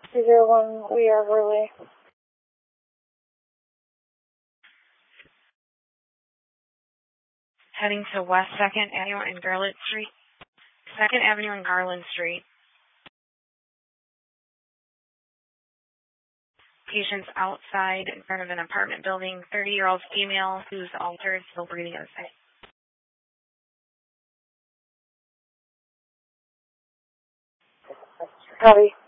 201, we are Relay. Heading to West 2nd Avenue and Garland Street. 2nd Avenue and Garland Street. Patients outside in front of an apartment building. 30-year-old female who's altered, still breathing outside. Copy.